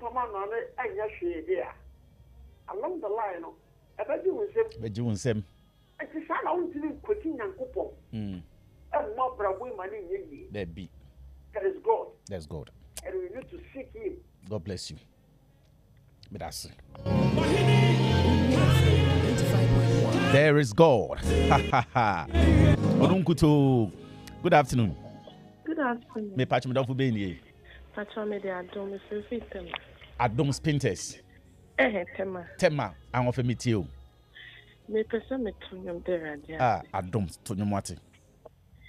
man on it, and yes, she dear. Along the line, I bet you will say, But you won't say. it's a son out to quitting and coupon. And more brave women in ye. That be. That is God. That's God. And we need to seek Him. God bless you. But that's it. There is God. Ha ha ha. Odunkuto. Good afternoon. Good afternoon. Me patch me down for being here. Patch me there. Don't miss your Tema. Adom Spinters. Tema. Tema. I'm off a meet you. Me person me tunyum there. Adom to Numati.